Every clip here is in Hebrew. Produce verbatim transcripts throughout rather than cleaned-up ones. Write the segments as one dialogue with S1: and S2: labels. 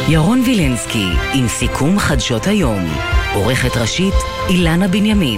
S1: ירון וילנסקי עם סיכום חדשות היום. עורכת ראשית אילנה בנימין.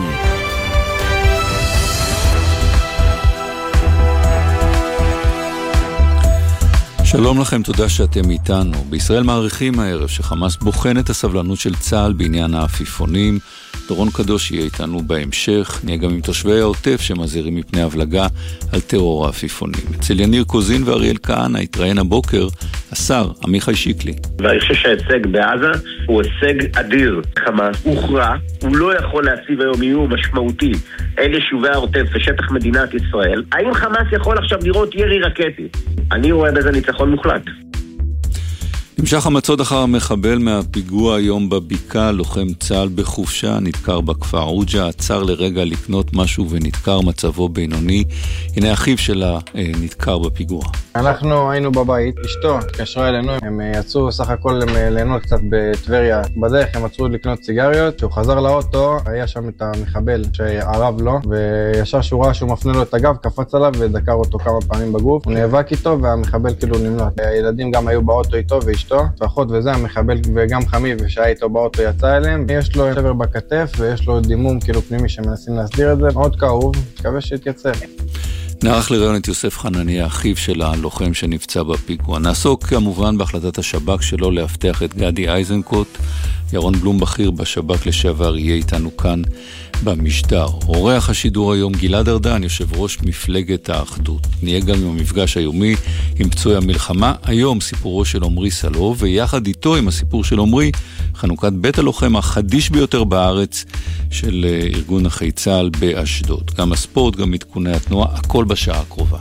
S2: שלום לכם, תודה שאתם איתנו. בישראל מעריכים הערב שחמאס בוחן את הסבלנות של צה"ל בעניין העפיפונים. דורון קדוש יהיה איתנו בהמשך. נהיה גם עם תושבי העוטף שמזהירים מפני הבלגה על טרור העפיפונים. אצל יניר קוזין ואריאל כהנא התראיין הבוקר השר עמיחי שיקלי.
S3: ואני חושב שההישג בעזה הוא הישג אדיר. חמאס הוכרע, הוא לא יכול להציב היום איום משמעותי אל יישובי העוטף ושטח מדינת ישראל. האם חמאס יכול עכשיו לראות ירי רקטי? אני רואה בזה ניצחון מוחלט.
S2: נמשך המצוד אחר המחבל מהפיגוע היום בבקעה. לוחם צה"ל בחופשה נדקר בכפר עוג'ה, עצר לרגע לקנות משהו ונדקר, מצבו בינוני. הנה אחיו שלה נדקר בפיגוע.
S4: אנחנו היינו בבית, אשתו התקשרה אלינו, הם יצאו סך הכל ליהנות קצת בטבריה. בדרך הם עצרו לקנות סיגריות, כשהוא חזר לאוטו היה שם את המחבל שערב לו, וישר שהוא ראה שהוא מפנה לו את הגב, קפץ עליו ודקר אותו כמה פעמים בגוף. הוא נאבק איתו והמחבל כאילו נמלט. הילדים גם היו באוטו איתו ואשתו, ואחות וזה, המחבל וגם חמיב שהיה איתו באוטו יצא אליהם. יש לו שבר בכתף ויש לו דימום כאילו פנימי שמנסים להסדיר את זה, מאוד כאוב, מקווה שיתייצב.
S2: נערך לראיון את יוסף חנניה, אחיו של הלוחם שנפצע בפיגוע. נעסוק כמובן בהחלטת השב"כ שלו להבטיח את גדי איזנקוט. ירון בלום בכיר בשב"כ לשעבר יהיה איתנו כאן במשדר. אורח השידור היום גלעד ארדן, יושב ראש מפלגת האחדות. נהיה גם עם המפגש היומי עם פצועי המלחמה. היום סיפורו של עומרי סלוב, ויחד איתו עם הסיפור של עומרי, חנוכת בית הלוחם החדיש ביותר בארץ של ארגון נכי צה"ל באשדוד. גם הספורט, גם עדכוני התנועה, הכל בשעה הקרובה.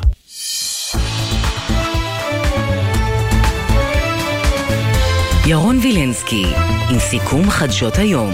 S1: ירון וילנסקי עם סיכום חדשות היום.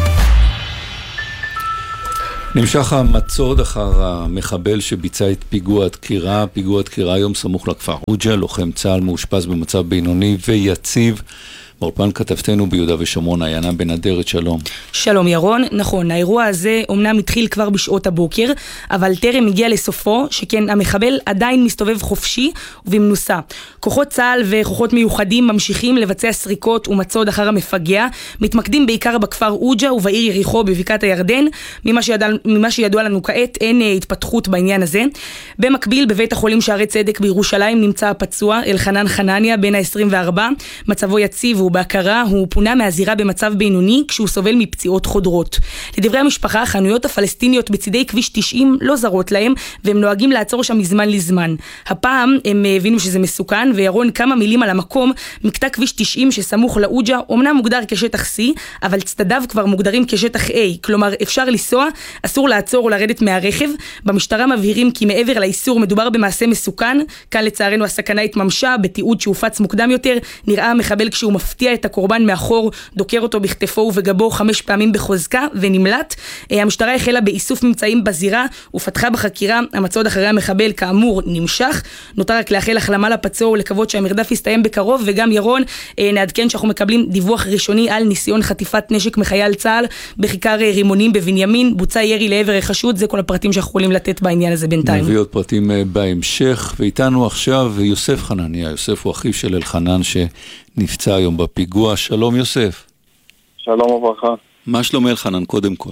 S2: נמשך המצוד אחר המחבל שביצע את פיגוע הדקירה. פיגוע הדקירה היום סמוך לכפר עוג'ה. לוחם צה"ל מאושפז במצב בינוני ויציב. באולפן כתבתנו ביהודה ושומרון עיינה בן אדרת, שלום.
S5: שלום ירון, נכון, האירוע הזה אומנם התחיל כבר בשעות הבוקר, אבל טרם הגיע לסופו, שכן המחבל עדיין מסתובב חופשי ובמנוסה. כוחות צה"ל וכוחות מיוחדים ממשיכים לבצע סריקות ומצוד אחר המפגע, מתמקדים בעיקר בכפר עוג'ה ובעיר יריחו בבקעת הירדן. ממה שידע, ממה שידוע לנו כעת אין התפתחות בעניין הזה. במקביל בבית החולים שערי צדק בירושלים נמצא הפצוע אלחנן חנניה בן ה-עשרים וארבע, מצבו יציב ובהכרה. הוא פונה מהזירה במצב בינוני כשהוא סובל מפציעות חודרות. לדברי המשפחה, החנויות הפלסטיניות בצידי כביש תשעים לא זרות להם, והם נוהגים לעצור שם מזמן לזמן. הפעם הם הבינו שזה מסוכן, וירון כמה מילים על המקום. מקטע כביש תשעים שסמוך לעוג'ה אומנם מוגדר כשטח C, אבל צדדיו כבר מוגדרים כשטח A, כלומר אפשר לנסוע, אסור לעצור או לרדת מהרכב. במשטרה מבהירים כי מעבר לאיסור מדובר במעשה מסוכן. כאן לצערנו הסכנה התממשה. בתיעוד שהופץ מוקדם יותר נראה המחבל כשהוא מפתיע את הקורבן מאחור, דוקר אותו בכתפו ובגבו חמש פעמים בחוזקה ונמלט. המשטרה החלה באיסוף ממצאים בזירה ופתחה בחקירה. המצוד אחרי המחבל כאמור נמשך. נותר רק לאחל החלמה לפצוע ולקוות שהמרדף יסתיים בקרוב. וגם ירון, נעדכן שאנחנו מקבלים דיווח ראשוני על ניסיון חטיפת נשק מחייל צה"ל בכיכר רימונים בבנימין. בוצע ירי לעבר חשוד. זה כל הפרטים שאנחנו יכולים לתת בעניין הזה בינתיים.
S2: נביא עוד פרטים בהמשך. ואיתנו עכשיו יוסף חנניה. יוסף הוא אחיו של אלחנן שנפצע היום בפיגוע. שלום יוסף.
S6: שלום וברכה.
S2: מה שלום אלחנן קודם כל?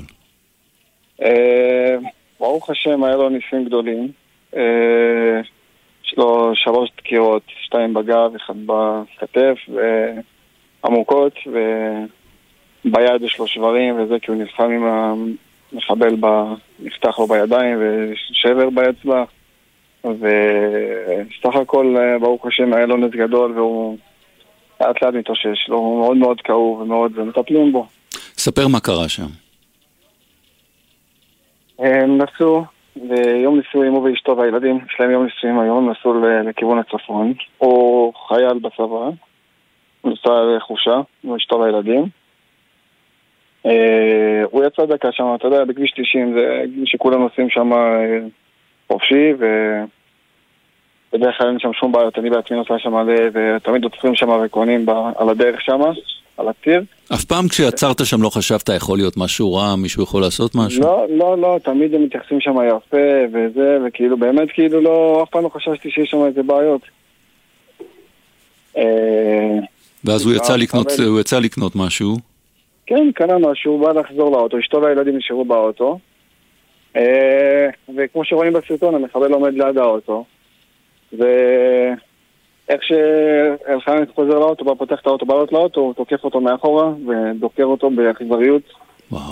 S6: ברוך השם, היה לו ניסים גדולים. יש לו שלוש דקירות, שתיים בגב, אחד בכתף, ועמוקות, וביד יש לו שברים, וזה כי הוא נלחם עם המחבל, נפתח לו בידיים, ושבר באצבע, וסך הכל, ברוך השם, היה לו נס גדול, והוא לאט לאט מתאושש. הוא מאוד מאוד כאוב ומאוד מטפלים בו.
S2: ספר מה קרה שם.
S6: הם נסעו ביום ניסויים, הוא ואשתו והילדים, יש להם יום ניסויים היום, נסעו לכיוון הצפון. הוא חייל בצבא, הוא נסע לחופשה, הוא ואשתו והילדים. הוא יצא דקה שם, אתה יודע, בכביש תשעים, זה שכולם נוסעים שם חופשי, ו... בדרך כלל אין שם שום בעיות, אני בעצמי נוסע שם עלה, ותמיד עוצרים שם וקונים על הדרך שם, על הציר.
S2: אף פעם כשיצרת שם לא חשבת יכול להיות משהו רע, מישהו יכול לעשות משהו?
S6: לא, לא, לא, תמיד הם מתייחסים שם יפה וזה, וכאילו באמת כאילו לא, אף פעם לא חששתי שיש שם איזה בעיות.
S2: ואז הוא יצא לקנות, הוא יצא לקנות משהו?
S6: כן, קנה משהו, הוא בא לחזור לאוטו, אשתו והילדים נשארו באוטו, וכמו שרואים בסרטון, המחבל עומד ליד האוטו, ואיך שאלחנן חוזר לאוטו, בא פותח את האוטו, בא לעלות לאוטו, הוא תוקף אותו מאחורה, ודוקר אותו באכזריות.
S2: וואו.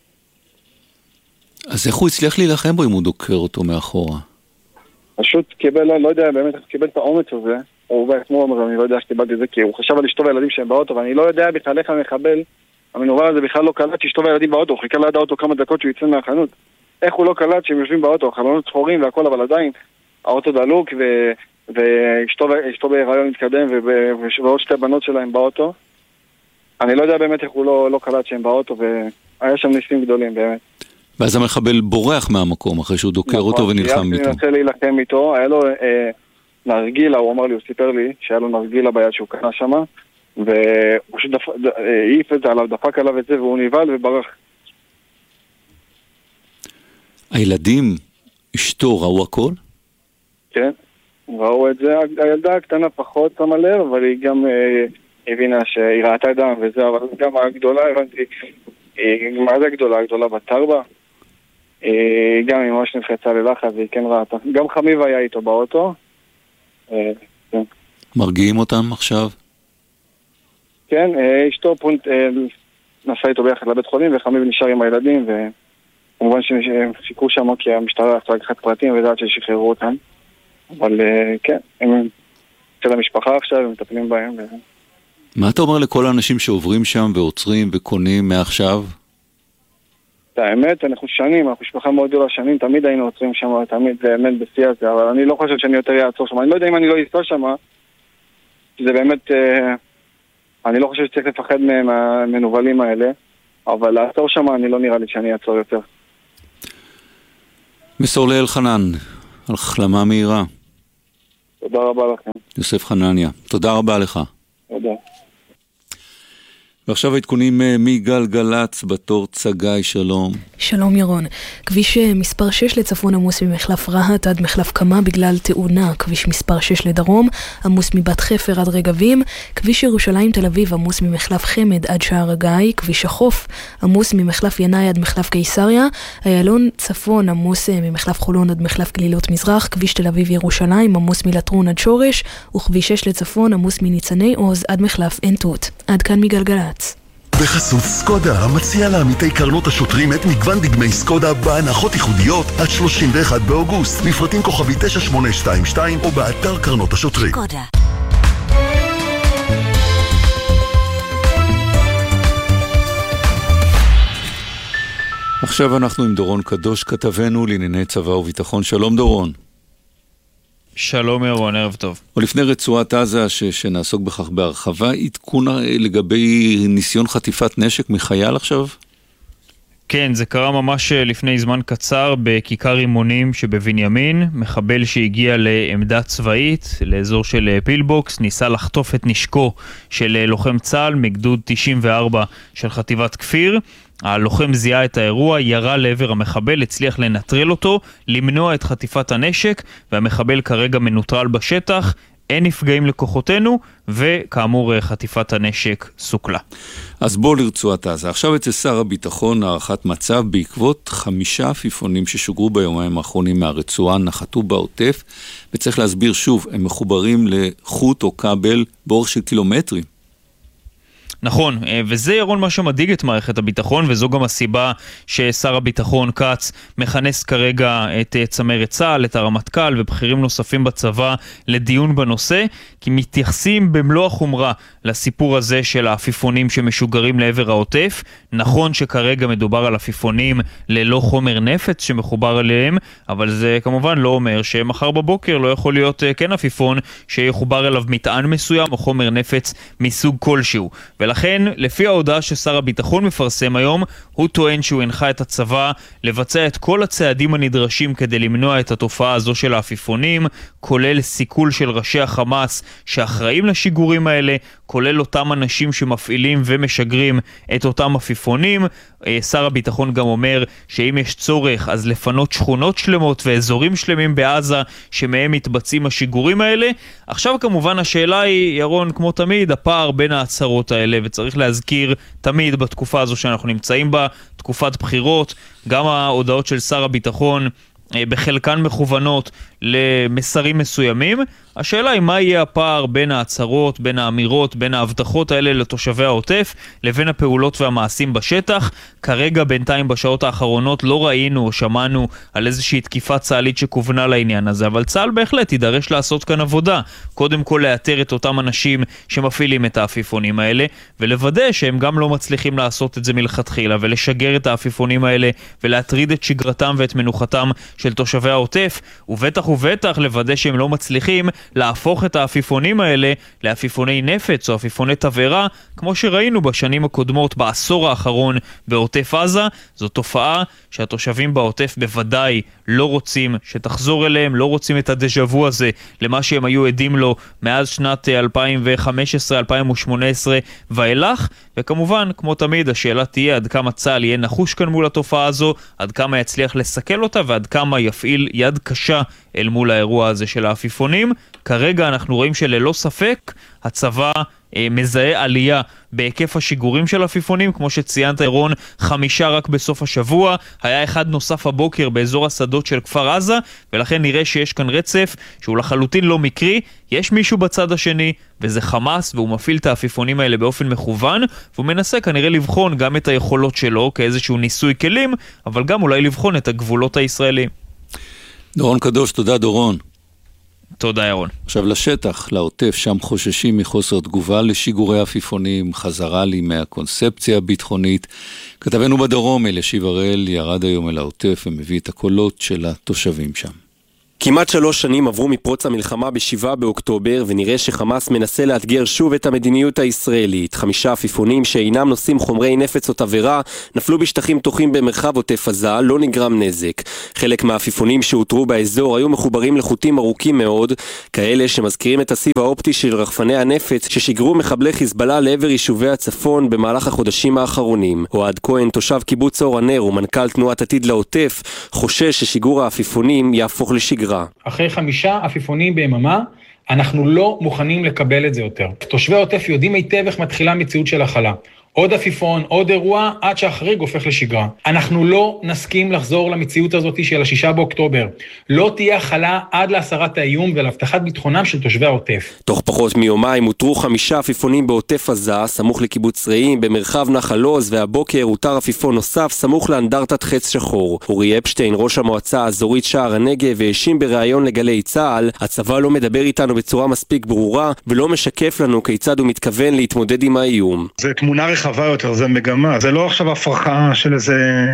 S2: אז איך הוא הצליח להילחם בו אם הוא דוקר אותו מאחורה?
S6: פשוט קיבל, לא יודע, באמת קיבל את האומץ הזה, הוא בעצמו אומר, אני לא יודע שקיבלתי את זה, כי הוא חשב על אשתו והילדים שהם באוטו, ואני לא יודע בכלל איך המחבל, המנוול הזה בכלל לא קלט שאשתו והילדים באוטו, הוא חיכה ליד האוטו כמה דקות שהוא יצא מהחנות. איך הוא לא קלט שהם יושבים באוטו, חלונות שחורים והכל, אבל עדיין, האוטו דלוק, ו... ואשתו בהיריון מתקדם, ועוד שתי בנות שלהם באוטו. אני לא יודע באמת איך הוא לא, לא קלט שהם באוטו, והיה שם ניסים גדולים באמת.
S2: ואז המחבל בורח מהמקום אחרי שהוא דוקר אותו ונלחם איתו.
S6: אני רוצה להילחם איתו, היה לו אה, נרגילה, הוא אמר לי, הוא סיפר לי שהיה לו נרגילה ביד שהוא קנה שם, והוא פשוט העיף את זה עליו, דפק עליו את זה, והוא נבהל וברח.
S2: הילדים, אשתו, ראו הכל?
S6: כן, ראו את זה. הילדה הקטנה פחות שמה לב, אבל היא גם אה, הבינה שהיא ראתה דם וזה, אבל גם הגדולה, הבנתי, היא, מה זה הגדולה? הגדולה בת ארבע. היא גם היא ממש נלחצה ללחץ, והיא כן ראתה. גם חמיב היה איתו באוטו. אה, כן.
S2: מרגיעים אותם עכשיו?
S6: כן, אה, אשתו פונט, אה, נסע איתו ביחד לבית חולים, וחמיב נשאר עם הילדים, ו... כמובן שהם חיכו שם כי המשטרה רצתה לקחת פרטים ודעת ששחררו אותם. אבל כן, הם אצל המשפחה עכשיו, הם מטפלים בהם.
S2: מה אתה אומר לכל האנשים שעוברים שם ועוצרים וקונים מעכשיו?
S6: האמת, אנחנו שנים, אנחנו משפחה מאוד גדולה שנים, תמיד היינו עוצרים שם, תמיד זה אמת בשיא הזה, אבל אני לא חושב שאני יותר יעצור שם. אני לא יודע אם אני לא אסתור שם, זה באמת, אני לא חושב שצריך לפחד מהמנובלים האלה, אבל לעצור שם אני לא נראה לי שאני אעצור יותר.
S2: מסור לאלחנן, על החלמה מהירה.
S6: תודה רבה לכם.
S2: יוסף חנניה, תודה רבה לך.
S6: תודה.
S2: ועכשיו העדכונים מגלגלץ בתור צגי, שלום.
S7: שלום ירון. כביש מספר שש לצפון עמוס ממחלף רהט עד מחלף קמה בגלל תאונה. כביש מספר שש לדרום עמוס מבת חפר עד רגבים. כביש ירושלים תל אביב עמוס ממחלף חמד עד שער הגיא. כביש החוף עמוס ממחלף ינאי עד מחלף קיסריה. איילון צפון עמוס ממחלף חולון עד מחלף גלילות מזרח. כביש תל אביב ירושלים עמוס מלטרון עד שורש. וכביש שש לצפון עמוס מניצני עוז עד מחלף עין תות. עד כאן מגלגלץ.
S8: בחסות סקודה, המציע לעמיתי קרנות השוטרים את מגוון דגמי סקודה בהנחות ייחודיות עד שלושים ואחד באוגוסט. לפרטים כוכבי תשע שמונה שתיים שתיים או באתר קרנות השוטרים. סקודה.
S2: עכשיו אנחנו עם דורון קדוש, כתבנו לענייני צבא וביטחון. שלום דורון.
S9: שלום ירון, ערב טוב.
S2: או לפני רצועת עזה ש- שנעסוק בכך בהרחבה, עדכון לגבי ניסיון חטיפת נשק מחייל עכשיו?
S9: כן, זה קרה ממש לפני זמן קצר בכיכר רימונים שבבנימין. מחבל שהגיע לעמדה צבאית, לאזור של פילבוקס, ניסה לחטוף את נשקו של לוחם צה"ל מגדוד תשעים וארבע של חטיבת כפיר. הלוחם זיהה את האירוע, ירה לעבר המחבל, הצליח לנטרל אותו, למנוע את חטיפת הנשק, והמחבל כרגע מנוטרל בשטח. אין נפגעים לכוחותינו, וכאמור חטיפת הנשק סוכלה.
S2: אז בוא לרצועת עזה. עכשיו אצל שר הביטחון הערכת מצב בעקבות חמישה עפיפונים ששוגרו ביומיים האחרונים מהרצועה, נחתו בעוטף, וצריך להסביר שוב, הם מחוברים לחוט או כבל באורך של קילומטרים.
S9: נכון, וזה ירון מה שמדאיג את מערכת הביטחון, וזו גם הסיבה ששר הביטחון קץ מכנס כרגע את צמרת צה"ל, את הרמטכ"ל ובכירים נוספים בצבא לדיון בנושא, כי מתייחסים במלוא החומרה לסיפור הזה של העפיפונים שמשוגרים לעבר העוטף. נכון שכרגע מדובר על עפיפונים ללא חומר נפץ שמחובר אליהם, אבל זה כמובן לא אומר שמחר בבוקר לא יכול להיות כן עפיפון שיחובר אליו מטען מסוים או חומר נפץ מסוג כלשהו. ולכן, לפי ההודעה ששר הביטחון מפרסם היום, הוא טוען שהוא הנחה את הצבא לבצע את כל הצעדים הנדרשים כדי למנוע את התופעה הזו של העפיפונים, כולל סיכול של ראשי החמאס שאחראים לשיגורים האלה, כולל אותם אנשים שמפעילים ומשגרים את אותם עפיפונים. שר הביטחון גם אומר שאם יש צורך אז לפנות שכונות שלמות ואזורים שלמים בעזה שמהם מתבצעים השיגורים האלה. עכשיו כמובן השאלה היא, ירון, כמו תמיד, הפער בין ההצהרות האלה, וצריך להזכיר תמיד בתקופה הזו שאנחנו נמצאים בה, תקופת בחירות, גם ההודעות של שר הביטחון בחלקן מכוונות למסרים מסוימים. השאלה היא מה יהיה הפער בין ההצהרות, בין האמירות, בין ההבטחות האלה לתושבי העוטף לבין הפעולות והמעשים בשטח. כרגע בינתיים בשעות האחרונות לא ראינו או שמענו על איזושהי תקיפה צה"לית שכוונה לעניין הזה, אבל צה"ל בהחלט יידרש לעשות כאן עבודה. קודם כל לאתר את אותם אנשים שמפעילים את העפיפונים האלה ולוודא שהם גם לא מצליחים לעשות את זה מלכתחילה ולשגר את העפיפונים האלה ולהטריד את שגרתם ואת מנוחתם של תושבי העוטף, ובטח ובטח לוודא שהם לא מצליחים להפוך את העפיפונים האלה לעפיפוני נפץ או עפיפוני תבערה, כמו שראינו בשנים הקודמות בעשור האחרון בעוטף עזה. זו תופעה שהתושבים בעוטף בוודאי לא רוצים שתחזור אליהם, לא רוצים את הדז'אבו הזה למה שהם היו עדים לו מאז שנת אלפיים וחמש עשרה אלפיים ושמונה עשרה ואילך. וכמובן, כמו תמיד, השאלה תהיה עד כמה צה"ל יהיה נחוש כאן מול התופעה הזו, עד כמה יצליח לסכל אותה ועד כמה יפעיל יד קשה אל מול האירוע הזה של העפיפונים. כרגע אנחנו רואים שללא ספק הצבא אה, מזהה עלייה בהיקף השיגורים של עפיפונים, כמו שציינת ירון, חמישה רק בסוף השבוע, היה אחד נוסף הבוקר באזור השדות של כפר עזה, ולכן נראה שיש כאן רצף שהוא לחלוטין לא מקרי. יש מישהו בצד השני וזה חמאס, והוא מפעיל את העפיפונים האלה באופן מכוון, והוא מנסה כנראה לבחון גם את היכולות שלו כאיזשהו ניסוי כלים, אבל גם אולי לבחון את הגבולות הישראלים.
S2: דורון קדוש, תודה דורון.
S9: תודה ירון.
S2: עכשיו לשטח, לעוטף, שם חוששים מחוסר תגובה לשיגורי עפיפונים, חזרה לי מהקונספציה הביטחונית. כתבנו בדרום, אלישיב הראל, ירד היום אל העוטף ומביא את הקולות של התושבים שם.
S10: כמעט שלוש שנים עברו מפרוץ המלחמה בשבעה באוקטובר, ונראה שחמאס מנסה לאתגר שוב את המדיניות הישראלית. חמישה עפיפונים שאינם נושאים חומרי נפץ או תבערה נפלו בשטחים פתוחים במרחב עוטף עזה, לא נגרם נזק. חלק מהעפיפונים שהותרו באזור היו מחוברים לחוטים ארוכים מאוד, כאלה שמזכירים את הסיב האופטי של רחפני הנפץ ששיגרו מחבלי חיזבאללה לעבר יישובי הצפון במהלך החודשים האחרונים. אוהד כהן, תושב קיבוץ אור הנר ומנכ"ל תנועת עתיד לעוטף, חושש ששיגור העפיפונים יהפוך לשגרה.
S11: אחרי חמישה עפיפונים ביממה, אנחנו לא מוכנים לקבל את זה יותר. תושבי העוטף יודעים היטב איך מתחילה מציאות של החלה. עוד עפיפון, עוד אירוע, עד שהחריג הופך לשגרה. אנחנו לא נסכים לחזור למציאות הזאת של השישה באוקטובר. לא תהיה החלה עד להסרת האיום ולהבטחת ביטחונם של תושבי העוטף.
S10: תוך פחות מיומיים הותרו חמישה עפיפונים בעוטף עזה, סמוך לקיבוץ רעים, במרחב נחל עוז, והבוקר הותר עפיפון נוסף סמוך לאנדרטת חץ שחור. אורי אפשטיין, ראש המועצה האזורית שער הנגב, והאשים בריאיון לגלי צה"ל, הצבא לא מדבר איתנו בצורה מספיק ברורה ולא משקף לנו כיצד הוא מתכוון להתמודד עם האיום.
S12: זה תמונה רחבה יותר, זה מגמה. זה לא עכשיו הפרחה של איזה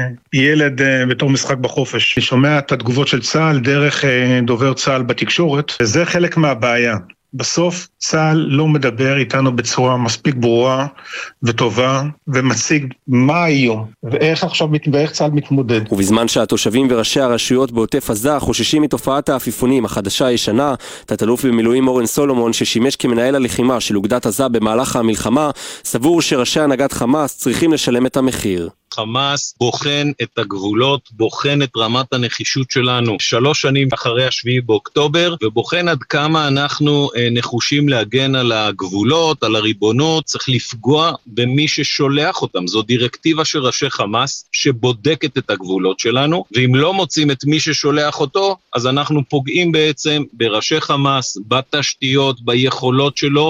S12: ילד בתור משחק בחופש. אני שומע את התגובות של צה"ל דרך דובר צה"ל בתקשורת, וזה חלק מהבעיה. בסוף צה"ל לא מדבר איתנו בצורה מספיק ברורה וטובה, ומציג מה האיום, ואיך עכשיו, ואיך צה"ל מתמודד.
S10: ובזמן שהתושבים וראשי הרשויות בעוטף עזה חוששים מתופעת העפיפונים החדשה הישנה, תת-אלוף במילואים אורן סולומון, ששימש כמנהל הלחימה של אוגדת עזה במהלך המלחמה, סבור שראשי הנהגת חמאס צריכים לשלם את המחיר.
S13: חמאס בוחן את הגבולות, בוחן את רמת הנחישות שלנו שלוש שנים אחרי השביעי באוקטובר, ובוחן עד כמה אנחנו נחושים להגן על הגבולות, על הריבונות. צריך לפגוע במי ששולח אותם. זו דירקטיבה של ראשי חמאס שבודקת את הגבולות שלנו, ואם לא מוצאים את מי ששולח אותו, אז אנחנו פוגעים בעצם בראשי חמאס, בתשתיות, ביכולות שלו.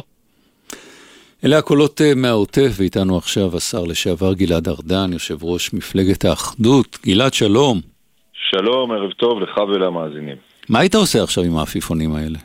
S2: אלה הקולות מהעוטף, ואיתנו עכשיו השר לשעבר גלעד ארדן, יושב ראש מפלגת האחדות. גלעד, שלום.
S14: שלום, ערב טוב לך ולמאזינים.
S2: מה היית עושה עכשיו עם העפיפונים האלה?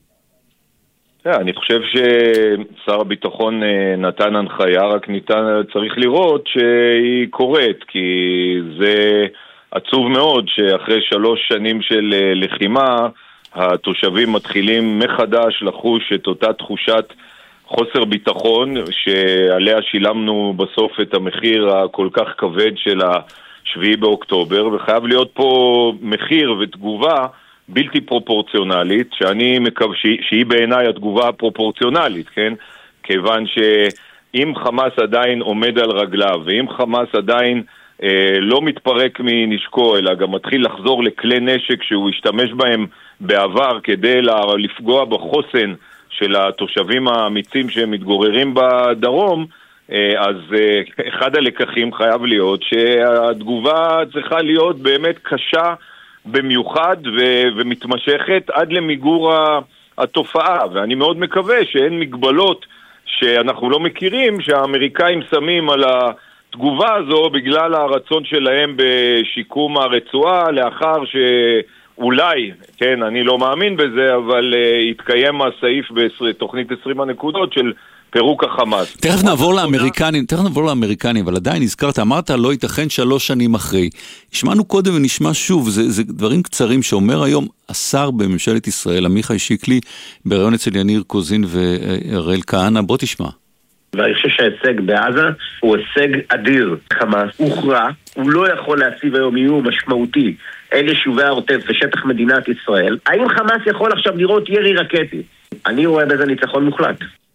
S14: אני חושב ששר הביטחון נתן הנחיה, רק ניתן, צריך לראות שהיא קורית, כי זה עצוב מאוד שאחרי שלוש שנים של לחימה, התושבים מתחילים מחדש לחוש את אותה תחושת חוסר ביטחון שעליה שילמנו בסוף את המחיר הכל כך כבד של השביעי באוקטובר, וחייב להיות פה מחיר ותגובה בלתי פרופורציונלית, שאני מקווה שהיא בעיניי התגובה הפרופורציונלית, כן? כיוון שאם חמאס עדיין עומד על רגליו, ואם חמאס עדיין אה, לא מתפרק מנשקו, אלא גם מתחיל לחזור לכלי נשק שהוא השתמש בהם בעבר כדי לפגוע בחוסן של התושבים האמיצים שמתגוררים בדרום, אז אחד הלקחים חייב להיות שהתגובה צריכה להיות באמת קשה במיוחד ו- ומתמשכת עד למיגור התופעה, ואני מאוד מקווה שאין מגבלות שאנחנו לא מכירים שהאמריקאים שמים על התגובה הזו בגלל הרצון שלהם בשיקום הרצועה לאחר ש... אולי, כן, אני לא מאמין בזה, אבל uh, יתקיים הסעיף בתוכנית עשרים הנקודות של פירוק החמאס.
S2: תכף נעבור לאמריקנים, תכף נעבור לאמריקנים, אבל עדיין הזכרת, אמרת, לא ייתכן שלוש שנים אחרי. השמענו קודם ונשמע שוב, זה, זה דברים קצרים שאומר היום השר בממשלת ישראל, עמיחי שיקלי, בראיון אצל יניר קוזין והראל כהנא, בוא תשמע.
S3: ואני חושב שההישג בעזה הוא הישג אדיר. חמאס הוכרע, הוא לא יכול להציב היום איום משמעותי אל יישובי העוטף ושטח מדינת ישראל. האם חמאס יכול עכשיו לראות ירי רקטי? אני רואה בזה ניצחון מוחלט.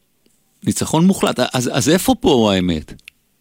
S2: ניצחון מוחלט? אז, אז איפה פה האמת?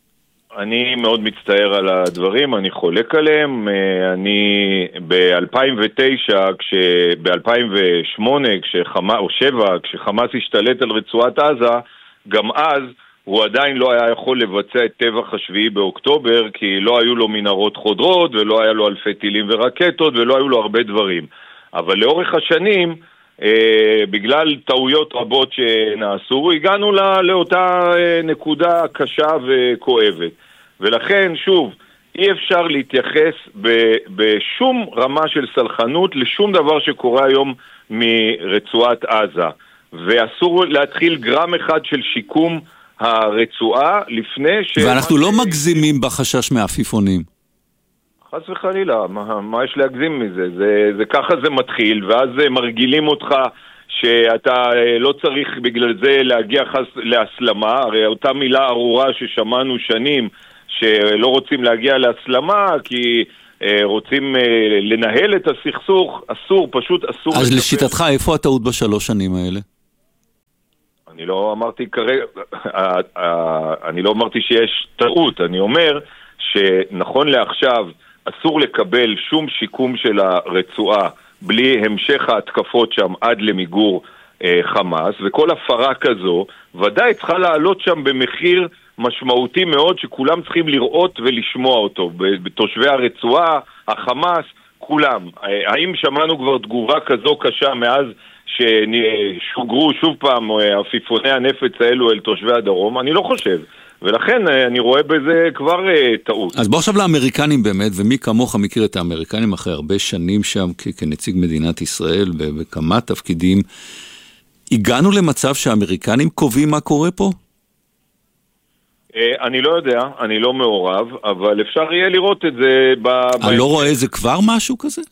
S14: אני מאוד מצטער על הדברים, אני חולק עליהם. אני ב-אלפיים ותשע, כש... ב-אלפיים ושמונה, כשחמאס, או שבע, כשחמאס השתלט על רצועת עזה, גם אז הוא עדיין לא היה יכול לבצע את טבח השביעי באוקטובר, כי לא היו לו מנהרות חודרות, ולא היה לו אלפי טילים ורקטות, ולא היו לו הרבה דברים. אבל לאורך השנים, אה, בגלל טעויות רבות שנעשו, הגענו לא, לאותה אה, נקודה קשה וכואבת. ולכן, שוב, אי אפשר להתייחס ב, בשום רמה של סלחנות לשום דבר שקורה היום מרצועת עזה. ואסור להתחיל גרם אחד של שיקום הרצועה לפני ש...
S2: ואנחנו לא מגזימים בחשש מעפיפונים.
S14: חס וחלילה, מה, מה יש להגזים מזה? זה, זה ככה זה מתחיל, ואז מרגילים אותך שאתה לא צריך בגלל זה להגיע חס להסלמה, הרי אותה מילה ארורה ששמענו שנים, שלא רוצים להגיע להסלמה, כי רוצים לנהל את הסכסוך, אסור, פשוט אסור...
S2: אז לשיטתך, איפה הטעות בשלוש שנים האלה?
S14: אני לא אמרתי כרגע, אני לא אמרתי שיש טעות, אני אומר שנכון לעכשיו אסור לקבל שום שיקום של הרצועה בלי המשך ההתקפות שם עד למיגור אה, חמאס, וכל הפרה כזו ודאי צריכה לעלות שם במחיר משמעותי מאוד שכולם צריכים לראות ולשמוע אותו, בתושבי הרצועה, החמאס, כולם. האם שמענו כבר תגובה כזו קשה מאז ששוגרו שוב פעם עפיפוני הנפץ האלו אל תושבי הדרום? אני לא חושב. ולכן אני רואה בזה כבר טעות.
S2: אז בוא עכשיו לאמריקנים באמת, ומי כמוך מכיר את האמריקנים אחרי הרבה שנים שם כנציג מדינת ישראל בכמה תפקידים. הגענו למצב שהאמריקנים קובעים מה קורה פה?
S14: אני לא יודע, אני לא מעורב, אבל אפשר יהיה לראות את זה ב...
S2: אני לא רואה איזה כבר משהו כזה?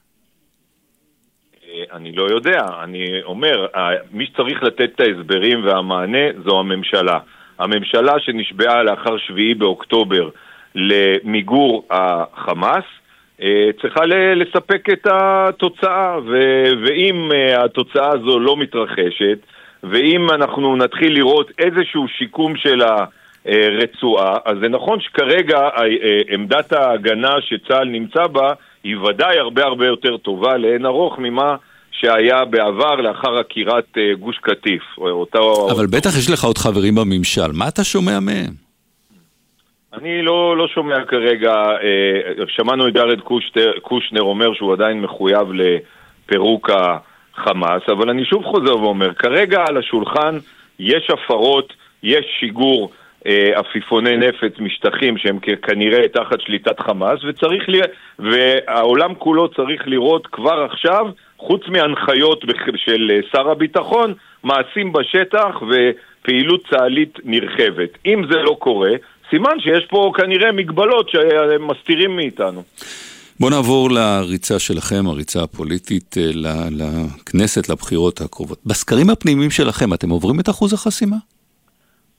S14: אני לא יודע, אני אומר, מי שצריך לתת את ההסברים והמענה זו הממשלה. הממשלה שנשבעה לאחר שביעי באוקטובר למיגור החמאס, צריכה לספק את התוצאה, ואם התוצאה הזו לא מתרחשת, ואם אנחנו נתחיל לראות איזשהו שיקום של הרצועה, אז זה נכון שכרגע עמדת ההגנה שצה"ל נמצא בה, היא ודאי הרבה הרבה יותר טובה לאין ארוך ממה שהיה בעבר לאחר עקירת גוש קטיף. אותו...
S2: אבל בטח יש לך עוד חברים בממשל, מה אתה שומע מהם?
S14: אני לא, לא שומע כרגע, שמענו את יארד קושנר אומר שהוא עדיין מחויב לפירוק החמאס, אבל אני שוב חוזר ואומר, כרגע על השולחן יש הפרות, יש שיגור עפיפוני נפץ משטחים שהם כנראה תחת שליטת חמאס, וצריך ל... והעולם כולו צריך לראות כבר עכשיו, חוץ מהנחיות של שר הביטחון, מעשים בשטח ופעילות צה"לית נרחבת. אם זה לא קורה, סימן שיש פה כנראה מגבלות שהם מסתירים מאיתנו.
S2: בוא נעבור לריצה שלכם, הריצה הפוליטית לכנסת, לבחירות הקרובות. בסקרים הפנימיים שלכם, אתם עוברים את אחוז החסימה?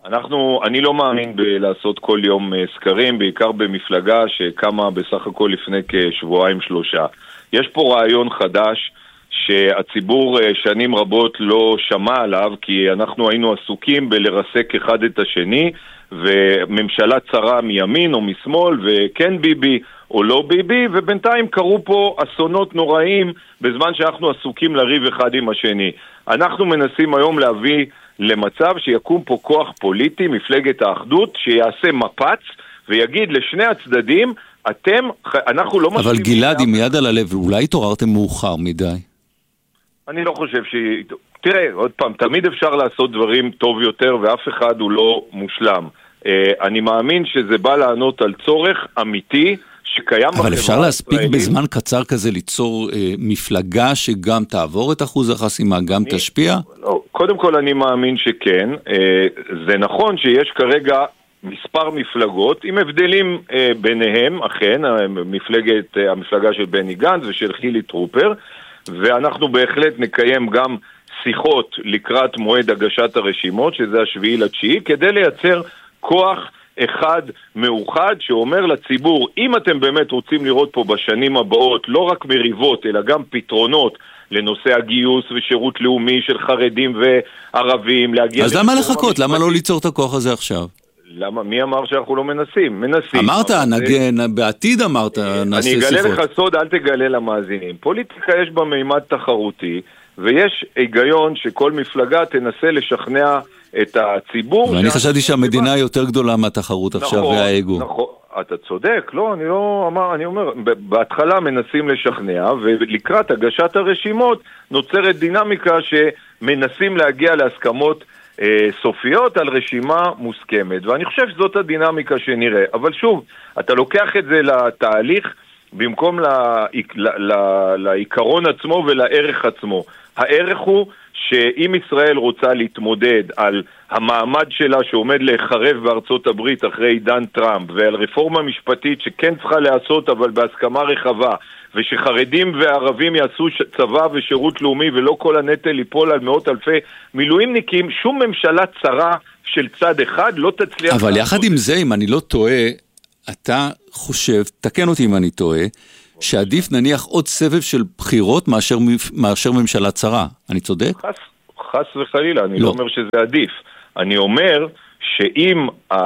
S14: אנחנו, אני לא מאמין בלעשות כל יום סקרים, בעיקר במפלגה שקמה בסך הכל לפני כשבועיים שלושה. יש פה רעיון חדש שהציבור שנים רבות לא שמע עליו, כי אנחנו היינו עסוקים בלרסק אחד את השני, וממשלה צרה מימין או משמאל, וכן ביבי או לא ביבי, ובינתיים קרו פה אסונות נוראים בזמן שאנחנו עסוקים לריב אחד עם השני. אנחנו מנסים היום להביא למצב שיקום פה כוח פוליטי, מפלגת האחדות, שיעשה מפץ ויגיד לשני הצדדים, אתם, אנחנו לא
S2: מסכימים. אבל גלעד, עם יד על הלב, אולי התעוררתם מאוחר מדי?
S14: אני לא חושב ש... תראה, עוד פעם, תמיד אפשר לעשות דברים טוב יותר, ואף אחד הוא לא מושלם. אני מאמין שזה בא לענות על צורך אמיתי, שקיים בחברה.
S2: אבל אפשר להספיק בזמן קצר כזה ליצור אה, מפלגה שגם תעבור את אחוז החסימה, גם אני, תשפיע?
S14: לא, קודם כל אני מאמין שכן. אה, זה נכון שיש כרגע מספר מפלגות, עם הבדלים אה, ביניהם, אכן, המפלגת, אה, המפלגה של בני גנץ ושל חילי טרופר, ואנחנו בהחלט נקיים גם שיחות לקראת מועד הגשת הרשימות, שזה השביעי לתשיעי, כדי לייצר כוח אחד מאוחד שאומר לציבור, אם אתם באמת רוצים לראות פה בשנים הבאות לא רק מריבות אלא גם פתרונות לנושא הגיוס ושירות לאומי של חרדים וערבים, להגיע...
S2: אז למה לחכות? למה לא ליצור את הכוח הזה עכשיו?
S14: למה? מי אמר שאנחנו לא מנסים? מנסים.
S2: אמרת, נגן, בעתיד אמרת, נעשה שיחות.
S14: אני אגלה לך סוד, אל תגלה למאזינים. פוליטיקה יש בה מימד תחרותי, ויש היגיון שכל מפלגה תנסה לשכנע את הציבור.
S2: ואני חשבתי שהמדינה יותר גדולה מהתחרות עכשיו והאגו.
S14: נכון, אתה צודק, לא, אני לא אמר, אני אומר, בהתחלה מנסים לשכנע, ולקראת הגשת הרשימות נוצרת דינמיקה שמנסים להגיע להסכמות אה, סופיות על רשימה מוסכמת, ואני חושב שזאת הדינמיקה שנראה. אבל שוב, אתה לוקח את זה לתהליך במקום לעיקרון עצמו ולערך עצמו. הערך הוא שאם ישראל רוצה להתמודד על המעמד שלה שעומד להיחרב בארצות הברית אחרי עידן טראמפ, ועל רפורמה משפטית שכן צריכה לעשות אבל בהסכמה רחבה, ושחרדים וערבים יעשו צבא ושירות לאומי ולא כל הנטל ליפול על מאות אלפי מילואימניקים, שום ממשלה צרה של צד אחד לא תצליח...
S2: אבל יחד עם זה, אם אני לא טועה, אתה חושב, תקן אותי אם אני טועה, שעדיף נניח עוד סבב של בחירות מאשר, מאשר ממשלה צרה. אני צודק?
S14: חס, חס וחלילה, אני לא. לא אומר שזה עדיף. אני אומר שאם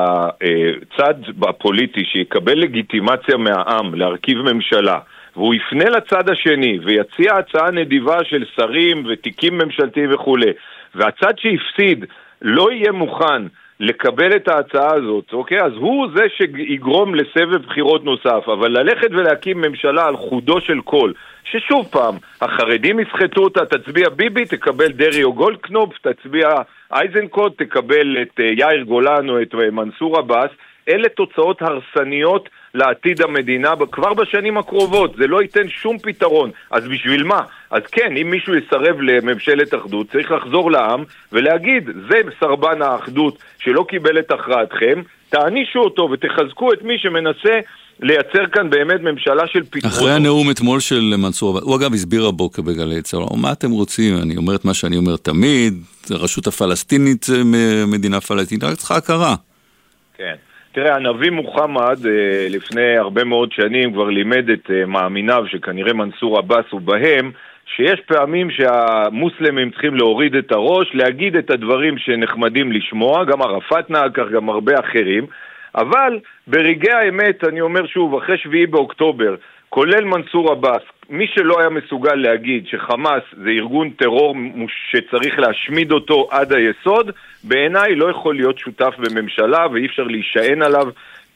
S14: הצד הפוליטי שיקבל לגיטימציה מהעם להרכיב ממשלה, והוא יפנה לצד השני ויציע הצעה נדיבה של שרים ותיקים ממשלתיים וכו', והצד שהפסיד לא יהיה מוכן לקבל את ההצעה הזאת, אוקיי? אז הוא זה שיגרום לסבב בחירות נוסף, אבל ללכת ולהקים ממשלה על חודו של קול, ששוב פעם, החרדים יסחטו אותה, תצביע ביבי, תקבל דרי או גולדקנופ, תצביע אייזנקוט, תקבל את יאיר גולן או את מנסור עבאס, אלה תוצאות הרסניות לעתיד המדינה כבר בשנים הקרובות, זה לא ייתן שום פתרון. אז בשביל מה? אז כן, אם מישהו יסרב לממשלת אחדות, צריך לחזור לעם ולהגיד, זה סרבן האחדות שלא קיבל את הכרעתכם, תענישו אותו ותחזקו את מי שמנסה לייצר כאן באמת ממשלה של פתרון.
S2: אחרי הנאום אתמול של מנסור, הוא אגב הסביר הבוקר בגלי צהר, מה אתם רוצים? אני אומר את מה שאני אומר תמיד, הרשות הפלסטינית מדינה פלסטינית, רק צריכה הכרה.
S14: כן. תראה, הנביא מוחמד לפני הרבה מאוד שנים כבר לימד את מאמיניו שכנראה מנסור עבאס הוא בהם, שיש פעמים שהמוסלמים צריכים להוריד את הראש, להגיד את הדברים שנחמדים לשמוע, גם ערפאת נהג כך, גם הרבה אחרים, אבל ברגעי האמת, אני אומר שוב, אחרי שביעי באוקטובר, כולל מנסור עבאס, מי שלא היה מסוגל להגיד שחמאס זה ארגון טרור שצריך להשמיד אותו עד היסוד, בעיניי לא יכול להיות שותף בממשלה, ואי אפשר להישען עליו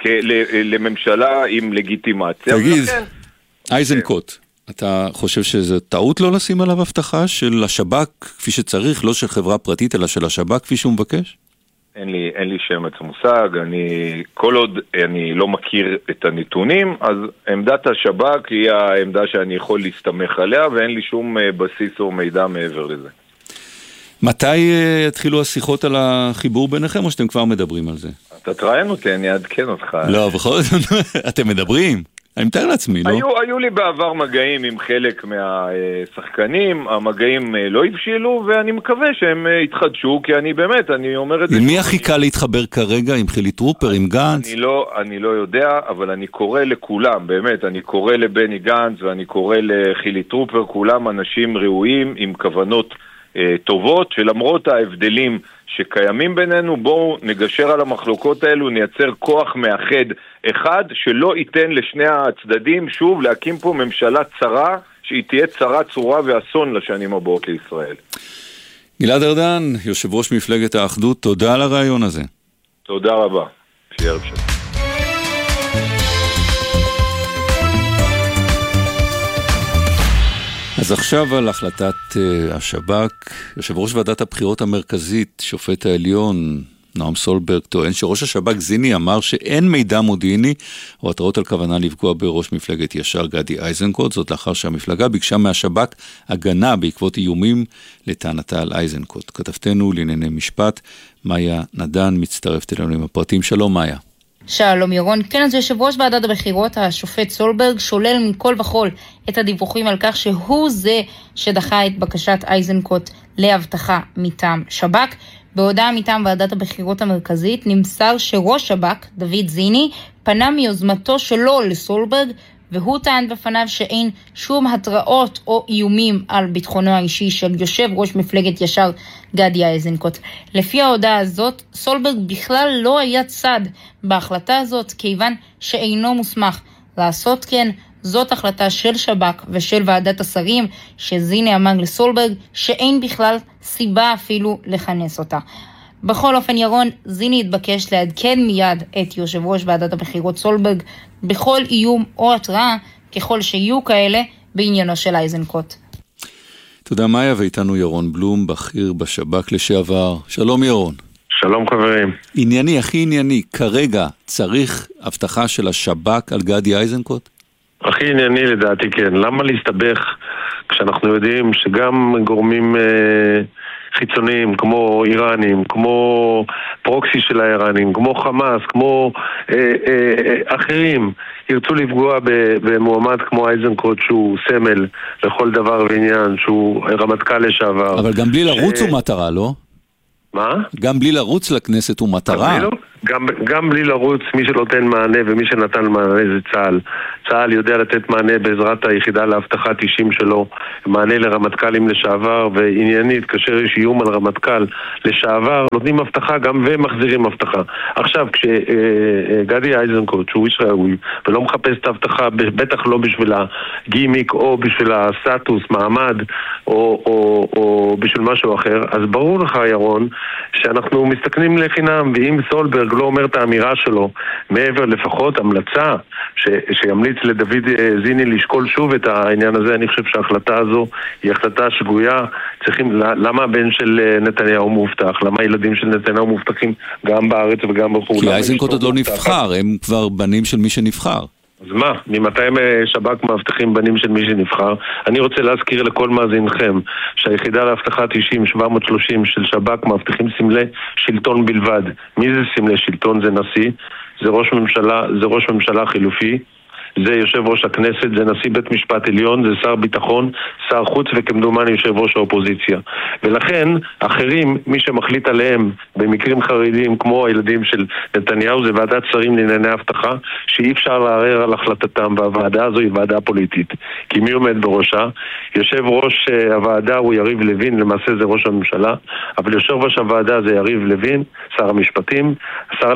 S14: לממשלה עם לגיטימציה.
S2: תגיד, אייזנקוט, אתה חושב שזה טעות לא לשים עליו הבטחה של השב"כ כפי שצריך, לא של חברה פרטית, אלא של השב"כ כפי שהוא מבקש?
S14: אין לי, אין לי שמץ מושג, אני, כל עוד אני לא מכיר את הנתונים, אז עמדת השב"כ היא העמדה שאני יכול להסתמך עליה, ואין לי שום בסיס או מידע מעבר לזה.
S2: מתי התחילו השיחות על החיבור ביניכם, או שאתם כבר מדברים על זה?
S14: אתה תראיין אותי, אני אעדכן אותך.
S2: לא, בכל זאת, אתם מדברים. אני מתאר לעצמי, לא?
S14: היו, היו לי בעבר מגעים עם חלק מהשחקנים, המגעים לא הבשילו, ואני מקווה שהם יתחדשו, כי אני באמת, אני אומר את זה...
S2: עם מי הכי קל להתחבר כרגע? עם חילי טרופר, עם גנץ?
S14: אני לא, אני לא יודע, אבל אני קורא לכולם, באמת, אני קורא לבני גנץ, ואני קורא לחילי טרופר, כולם אנשים ראויים, עם כוונות אה, טובות, שלמרות ההבדלים שקיימים בינינו, בואו נגשר על המחלוקות האלו, נייצר כוח מאחד אחד, שלא ייתן לשני הצדדים שוב להקים פה ממשלה צרה, שהיא תהיה צרה צורה ואסון לשנים הבאות לישראל.
S2: גלעד ארדן, יושב ראש מפלגת האחדות, תודה על הרעיון הזה.
S14: תודה רבה. שיהיה ערב שלום.
S2: אז עכשיו על החלטת uh, השב"כ, יושב ראש ועדת הבחירות המרכזית, שופט העליון, נועם סולברג, טוען שראש השב"כ זיני אמר שאין מידע מודיעיני או התראות על כוונה לפגוע בראש מפלגת ישר גדי איזנקוט, זאת לאחר שהמפלגה ביקשה מהשב"כ הגנה בעקבות איומים לטענתה על איזנקוט. כתבתנו לענייני משפט, מאיה נדן, מצטרפת אלינו עם הפרטים. שלום מאיה.
S15: שלום ירון. כן, אז יושב ראש ועדת הבחירות, השופט סולברג, שולל מכל וכל את הדיווחים על כך שהוא זה שדחה את בקשת איזנקוט להבטחה מטעם שב"כ. בהודעה מטעם ועדת הבחירות המרכזית נמסר שראש שב"כ, דוד זיני, פנה מיוזמתו שלו לסולברג, והוא טען בפניו שאין שום התראות או איומים על ביטחונו האישי של יושב ראש מפלגת ישר גדי איזנקוט. לפי ההודעה הזאת, סולברג בכלל לא היה צד בהחלטה הזאת, כיוון שאינו מוסמך לעשות כן. זאת החלטה של שב"כ ושל ועדת השרים, שזיני אמר לסולברג שאין בכלל סיבה אפילו לכנס אותה. בכל אופן ירון, זיני התבקש לעדכן מיד את יושב ראש ועדת הבחירות סולברג בכל איום או התראה, ככל שיהיו כאלה, בעניינו של איזנקוט.
S2: תודה מאיה, ואיתנו ירון בלום, בכיר בשב"כ לשעבר. שלום ירון.
S16: שלום חברים.
S2: ענייני, הכי ענייני, כרגע צריך הבטחה של השב"כ על גדי איזנקוט?
S16: הכי ענייני לדעתי כן. למה להסתבך כשאנחנו יודעים שגם גורמים אה, חיצוניים כמו איראנים, כמו פרוקסי של האיראנים, כמו חמאס, כמו אה, אה, אחרים ירצו לפגוע במועמד כמו איזנקוט שהוא סמל לכל דבר ועניין, שהוא רמטכ"ל לשעבר.
S2: אבל גם בלי לרוץ הוא מטרה, לא?
S16: מה?
S2: גם בלי לרוץ לכנסת הוא מטרה.
S16: גם, גם בלי לרוץ, מי שנותן מענה ומי שנתן מענה זה צה"ל. צה"ל יודע לתת מענה בעזרת היחידה להבטחת אישים שלו, מענה לרמטכ"לים לשעבר, ועניינית, כאשר יש איום על רמטכ"ל לשעבר, נותנים הבטחה גם ומחזירים הבטחה. עכשיו, כשגדי איזנקוט, שהוא איש ראוי, ולא מחפש את ההבטחה, בטח לא בשביל הגימיק או בשביל הסטטוס, מעמד, או, או, או בשביל משהו אחר, אז ברור לך, ירון, שאנחנו מסתכנים לחינם, ואם סולברג לא אומר את האמירה שלו, מעבר לפחות המלצה ש, שימליץ לדוד זיני לשקול שוב את העניין הזה, אני חושב שההחלטה הזו היא החלטה שגויה. צריכים, למה הבן של נתניהו מובטח? למה הילדים של נתניהו מובטחים גם בארץ וגם בחו"ל?
S2: כי איזנקוט עוד לא נבחר, הם כבר בנים של מי שנבחר.
S16: אז מה? ממתי שב"כ מאבטחים בנים של מי שנבחר? אני רוצה להזכיר לכל מאזינכם שהיחידה להבטחת אישים שבע מאות ושלושים של שב"כ מאבטחים סמלי שלטון בלבד. מי זה סמלי שלטון? זה נשיא, זה ראש ממשלה, זה ראש ממשלה חילופי, זה יושב ראש הכנסת, זה נשיא בית משפט עליון, זה שר ביטחון, שר חוץ וכמדומני יושב ראש האופוזיציה. ולכן אחרים, מי שמחליט עליהם במקרים חריגים כמו הילדים של נתניהו, זה ועדת שרים לענייני הבטחה, שאי אפשר לערער על החלטתם, והוועדה הזו היא ועדה פוליטית. כי מי עומד בראשה? יושב ראש הוועדה הוא יריב לוין, למעשה זה ראש הממשלה, אבל יושב ראש הוועדה זה יריב לוין, שר המשפטים, שר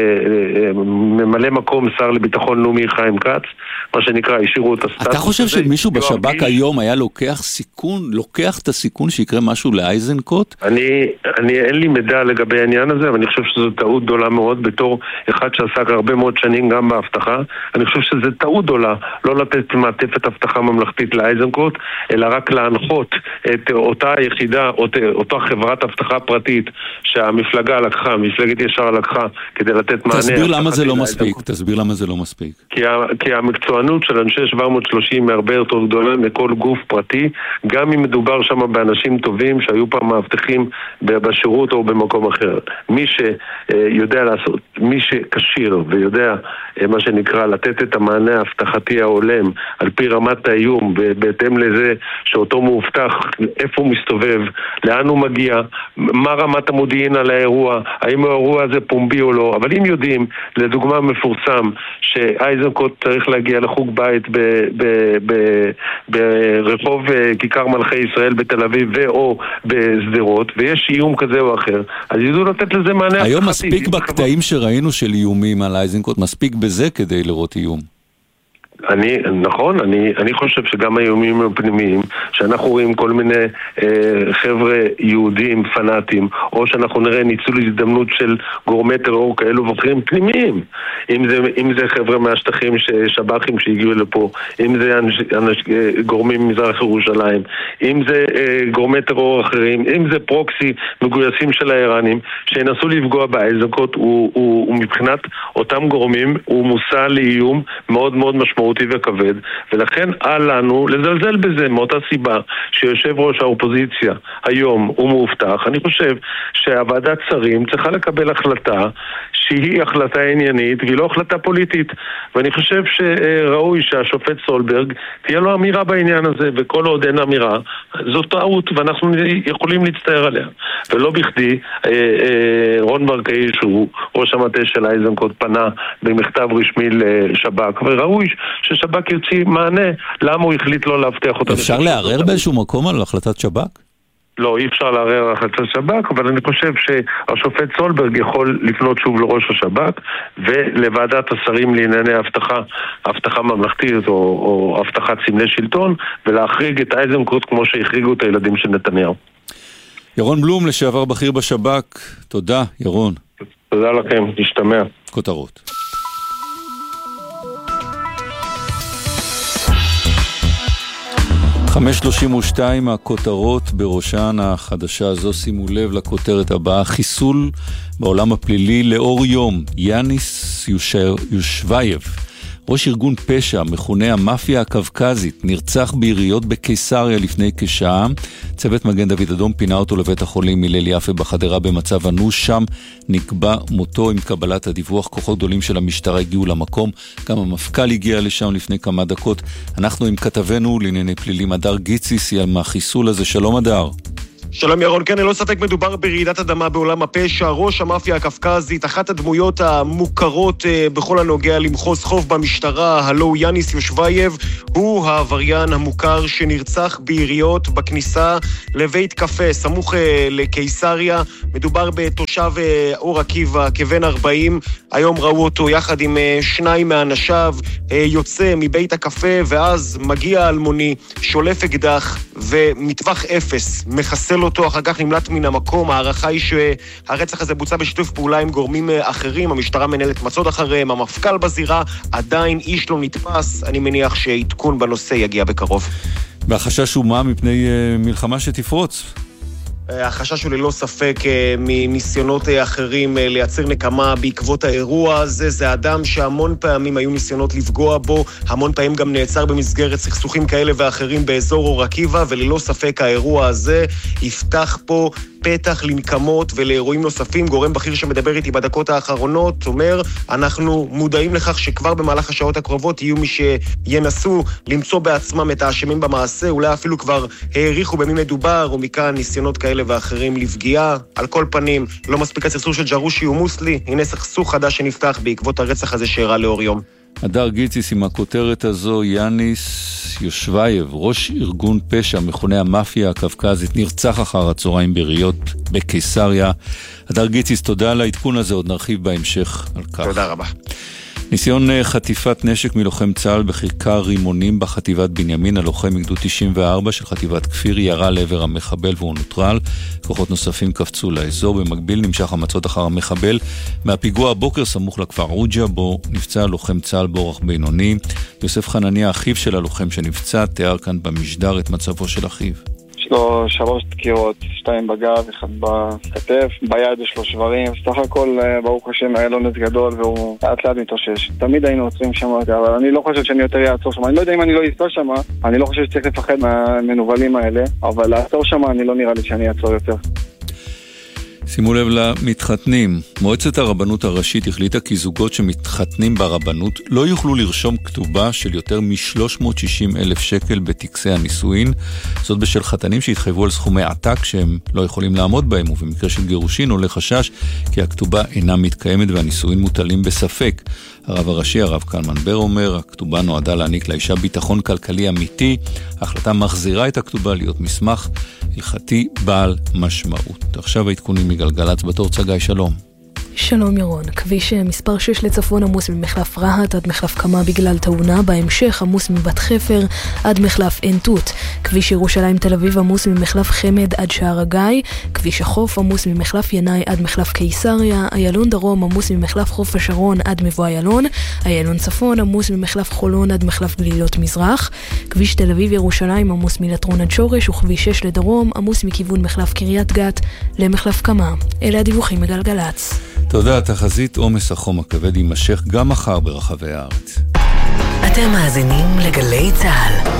S16: לממלא מקום, שר לביטחון לאומי חיים כץ, מה שנקרא, השאירו את הסטטוס.
S2: אתה חושב שמישהו בשב"כ היום היה לוקח סיכון, לוקח את הסיכון שיקרה משהו לאיזנקוט?
S16: אני, אני, אין לי מידע לגבי העניין הזה, אבל אני חושב שזו טעות גדולה מאוד, בתור אחד שעסק הרבה מאוד שנים גם בהבטחה. אני חושב שזו טעות גדולה, לא לתת מעטפת הבטחה ממלכתית לאיזנקוט, אלא רק להנחות את אותה יחידה, אותה חברת הבטחה פרטית שהמפלגה לקחה, מפלגת ישר לקחה, כדי לתת מענה.
S2: תסביר למה זה לא מספיק, תסביר למה זה לא מספיק.
S16: כי, כי כי המקצוענות של אנשי שבע מאות ושלושים היא הרבה יותר גדולה מכל גוף פרטי, גם אם מדובר שם באנשים טובים שהיו פעם מאבטחים בשירות או במקום אחר. מי שיודע לעשות, מי שקשיר ויודע מה שנקרא לתת את המענה ההבטחתי ההולם על פי רמת האיום, בהתאם לזה שאותו מאובטח, איפה הוא מסתובב, לאן הוא מגיע, מה רמת המודיעין על האירוע, האם האירוע הזה פומבי או לא. אבל אם יודעים, לדוגמה מפורסם, שאייזנקוט צריך להגיע לחוג בית ברחוב כיכר מלכי ישראל בתל אביב ואו בסדרות, ויש איום כזה או אחר, אז ידעו לתת לזה מענה.
S2: היום מספיק בקטעים שראינו של איומים על אייזנקוט, מספיק בזה כדי לראות איום.
S16: אני, נכון, אני, אני חושב שגם האיומים הפנימיים, שאנחנו רואים כל מיני אה, חבר'ה יהודים פנאטים, או שאנחנו נראה ניצול הזדמנות של גורמי טרור כאלו ואחרים פנימיים, אם זה, אם זה חבר'ה מהשטחים שב"חים שהגיעו לפה, אם זה אנש, אנש, גורמים ממזרח ירושלים, אם זה אה, גורמי טרור אחרים, אם זה פרוקסי מגויסים של האיראנים, שינסו לפגוע באייזנקוט, הוא, הוא, הוא מבחינת אותם גורמים, הוא מושא לאיום מאוד מאוד משמעותי וכבד, ולכן על לנו לזלזל בזה, מאותה סיבה שיושב ראש האופוזיציה היום הוא מאובטח. אני חושב שהוועדת שרים צריכה לקבל החלטה שהיא החלטה עניינית והיא לא החלטה פוליטית, ואני חושב שראוי שהשופט סולברג תהיה לו אמירה בעניין הזה, וכל עוד אין אמירה זו טעות ואנחנו יכולים להצטער עליה. ולא בכדי רון ברקאי שהוא ראש המטה של אייזנקוט פנה במכתב רשמי לשב"כ, וראוי ששב"כ יוציא מענה למה הוא החליט לא להבטיח אותה.
S2: אפשר לערער באיזשהו מקום על החלטת שב"כ?
S16: לא, אי אפשר לערער על החלטת שב"כ, אבל אני חושב שהשופט סולברג יכול לפנות שוב לראש השב"כ ולוועדת השרים לענייני הבטחה, הבטחה ממלכתית או, או הבטחת סמלי שלטון, ולהחריג את אייזנקוט כמו שהחריגו את הילדים של נתניהו.
S2: ירון בלום, לשעבר בכיר בשב"כ, תודה ירון.
S16: תודה לכם, נשתמע.
S2: כותרות. חמש שלושים ושתיים הכותרות בראשן החדשה הזו, שימו לב לכותרת הבאה, חיסול בעולם הפלילי לאור יום. יאניס יושווייב, ראש ארגון פשע, מכונה המאפיה הקווקזית, נרצח ביריות בקיסריה לפני כשעה. צוות מגן דוד אדום פינה אותו לבית החולים הלל יפה בחדרה במצב אנוש, שם נקבע מותו. עם קבלת הדיווח כוחות גדולים של המשטרה הגיעו למקום, גם המפכ"ל הגיע לשם לפני כמה דקות. אנחנו עם כתבנו לענייני פלילים הדר גיציס עם החיסול הזה. שלום הדר.
S17: שלום ירון, כן, ללא ספק מדובר ברעידת אדמה בעולם הפשע. ראש המאפיה הקווקזית, אחת הדמויות המוכרות אה, בכל הנוגע למחוז חוף במשטרה, הלו הוא יאניס יושווייב, הוא העבריין המוכר שנרצח ביריות בכניסה לבית קפה, סמוך אה, לקיסריה. מדובר בתושב אה, אור עקיבא, כבן ארבעים. היום ראו אותו יחד עם אה, שניים מאנשיו, אה, יוצא מבית הקפה, ואז מגיע אלמוני, שולף אקדח, ומטווח אפס מחסל אותו, אחר כך נמלט מן המקום. הערכה היא שהרצח הזה בוצע בשיתוף פעולה עם גורמים אחרים, המשטרה מנהלת מצוד אחריהם, המפכ"ל בזירה, עדיין איש לא נתפס. אני מניח שעדכון בנושא יגיע בקרוב.
S2: והחשש הוא מה מפני מלחמה שתפרוץ?
S17: החשש הוא ללא ספק מניסיונות אחרים לייצר נקמה בעקבות האירוע הזה. זה אדם שהמון פעמים היו ניסיונות לפגוע בו, המון פעמים גם נעצר במסגרת סכסוכים כאלה ואחרים באזור אור עקיבא, וללא ספק האירוע הזה יפתח פה פתח לנקמות ולאירועים נוספים. גורם בכיר שמדבר איתי בדקות האחרונות אומר, אנחנו מודעים לכך שכבר במהלך השעות הקרובות יהיו מי שינסו למצוא בעצמם את האשמים במעשה, אולי אפילו כבר העריכו במי מדובר, ומכאן ניסיונות כאלה ואחרים לפגיעה. על כל פנים, לא מספיק הסכסוך של ג'רושי ומוסלי, הנה סכסוך חדש שנפתח בעקבות הרצח הזה שאירע לאור יום.
S2: הדר גיציס עם הכותרת הזו, יאניס יושווייב, ראש ארגון פשע, מכונה המאפיה הקווקזית, נרצח אחר הצהריים ביריות בקיסריה. הדר גיציס, תודה על העדכון הזה, עוד נרחיב בהמשך על כך.
S17: תודה רבה.
S2: ניסיון חטיפת נשק מלוחם צה"ל בכיכר רימונים בחטיבת בנימין. הלוחם מגדוד תשעים וארבע של חטיבת כפיר ירה לעבר המחבל והוא נוטרל. כוחות נוספים קפצו לאזור. במקביל נמשך המצוד אחר המחבל מהפיגוע הבוקר סמוך לכפר רוג'ה, בו נפצע לוחם צה"ל באורח בינוני. יוסף חנניה, אחיו של הלוחם שנפצע, תיאר כאן במשדר את מצבו של אחיו.
S6: יש לו שלוש דקירות, שתיים בגב, אחד בכתף, ביד יש לו שברים. סך הכל, ברוך השם, היה לו נס גדול והוא לאט לאט מתאושש. תמיד היינו עוצרים שם, אבל אני לא חושב שאני יותר יעצור שם. אני לא יודע אם אני לא אעצור שם, אני לא חושב שצריך לפחד מהמנובלים האלה, אבל לעצור שם אני לא נראה לי שאני אעצור יותר.
S2: שימו לב למתחתנים. מועצת הרבנות הראשית החליטה כי זוגות שמתחתנים ברבנות לא יוכלו לרשום כתובה של יותר מ-שלוש מאות ושישים אלף שקל בטקסי הנישואין. זאת בשל חתנים שהתחייבו על סכומי עתק שהם לא יכולים לעמוד בהם, ובמקרה של גירושין עולה חשש כי הכתובה אינה מתקיימת והנישואין מוטלים בספק. הרב הראשי, הרב קלמן בר, אומר, הכתובה נועדה להעניק לאישה ביטחון כלכלי אמיתי. ההחלטה מחזירה את הכתובה להיות מסמך הלכתי בעל משמעות. עכשיו העדכונים מגלגלצ, בתור צגי, שלום.
S7: שלום ירון, כביש מספר שש לצפון עמוס ממחלף רהט עד מחלף קמה בגלל תאונה, בהמשך עמוס מבת חפר עד מחלף עין תות. כביש ירושלים תל אביב עמוס ממחלף חמד עד שער הגיא, כביש החוף עמוס ממחלף ינאי עד מחלף קיסריה, איילון דרום עמוס ממחלף חוף השרון עד מבוא איילון, איילון צפון עמוס ממחלף חולון עד מחלף גלילות מזרח, כביש תל אביב ירושלים עמוס מלטרון עד שורש, וכביש שש לדרום עמוס מכיוון מחלף קריית גת למחלף קמה. אלה הדיווחים מגלגלצ.
S2: תודה. תחזית עומס החום הכבד יימשך גם מחר ברחבי הארץ.
S1: אתם מאזינים לגלי צהל.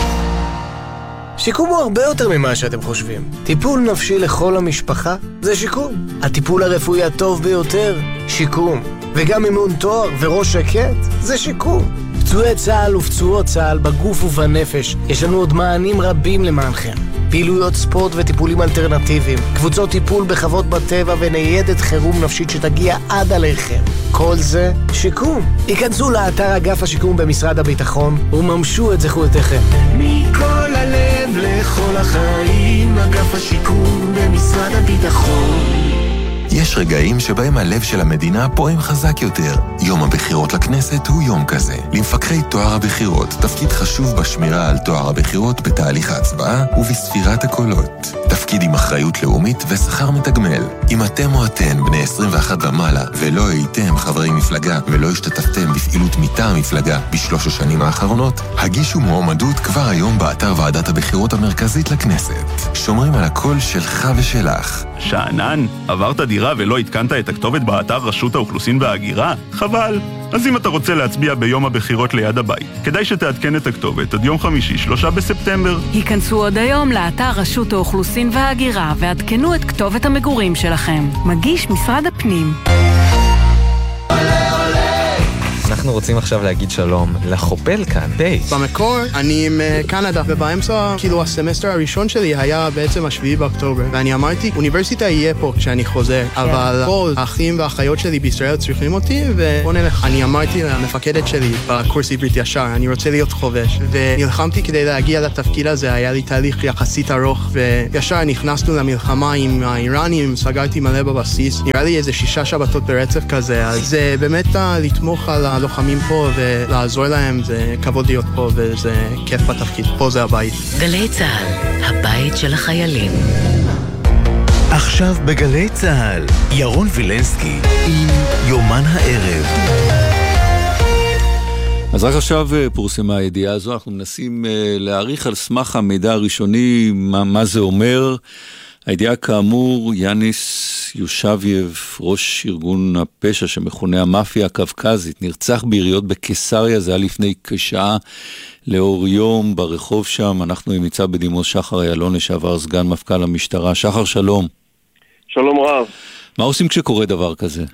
S18: שיקום הוא הרבה יותר ממה שאתם חושבים. טיפול נפשי לכל המשפחה זה שיקום. הטיפול הרפואי הטוב ביותר, שיקום. וגם אימון תואר וראש שקט זה שיקום. פצועי צהל ופצועות צהל בגוף ובנפש, יש לנו עוד מענים רבים למענכם. פעילויות ספורט וטיפולים אלטרנטיביים, קבוצות טיפול בחוות בטבע וניידת חירום נפשית שתגיע עד עליכם. כל זה שיקום. היכנסו לאתר אגף השיקום במשרד הביטחון וממשו את זכויותיכם.
S19: מכל הלב לכל החיים, אגף השיקום במשרד הביטחון.
S20: יש רגעים שבהם הלב של המדינה פועם חזק יותר. יום הבחירות לכנסת הוא יום כזה. למפקחי תואר הבחירות, תפקיד חשוב בשמירה על תואר הבחירות בתהליך ההצבעה ובספירת הקולות. תפקיד עם אחריות לאומית ושכר מתגמל. אם אתם או אתן בני עשרים ואחת ומעלה ולא הייתם חברי מפלגה ולא השתתפתם בפעילות מטעם מפלגה בשלוש השנים האחרונות, הגישו מועמדות כבר היום באתר ועדת הבחירות המרכזית לכנסת. שומרים על הקול שלך ושלך.
S21: שענן, עברת דירה ולא התקנת את הכתובת באתר רשות האוכלוסין וההגירה? חבל. אז אם אתה רוצה להצביע ביום הבחירות ליד הבית, כדאי שתעדכן את הכתובת עד יום חמישי, שלושה בספטמבר.
S22: היכנסו עוד היום לאתר רשות האוכלוסין וההגירה ועדכנו את כתובת המגורים שלכם. מגיש משרד הפנים.
S23: אנחנו רוצים עכשיו להגיד שלום לחופל כאן, בייס.
S24: במקור אני עם קנדה, ובאמצע, כאילו הסמסטר הראשון שלי היה בעצם השביעי באוקטובר, ואני אמרתי, אוניברסיטה יהיה פה כשאני חוזר, אבל כל האחים והאחיות שלי בישראל צריכים אותי, ובוא נלך. אני אמרתי למפקדת שלי בקורס עברית ישר, אני רוצה להיות חובש, ונלחמתי כדי להגיע לתפקיד הזה, היה לי תהליך יחסית ארוך, וישר נכנסנו למלחמה עם האיראנים, סגרתי מלא בבסיס, נראה לי איזה שישה שבתות ברצף כזה, אז זה באמת לתמוך על הלוחמים פה ולעזור להם, זה כבוד להיות פה וזה כיף בתפקיד, פה זה הבית.
S1: גלי צהל, הבית של החיילים.
S25: עכשיו בגלי צהל, ירון וילנסקי עם יומן הערב.
S2: אז רק עכשיו פורסמה הידיעה הזו, אנחנו מנסים להעריך על סמך המידע הראשוני מה, מה זה אומר. הידיעה כאמור, יאניס יושבייב, ראש ארגון הפשע שמכונה המאפיה הקווקזית, נרצח ביריות בקיסריה, זה היה לפני כשעה לאור יום ברחוב שם. אנחנו עם ניצב בדימוס שחר איילון, לשעבר סגן מפכ"ל המשטרה. שחר, שלום.
S16: שלום רב.
S2: מה עושים כשקורה דבר כזה?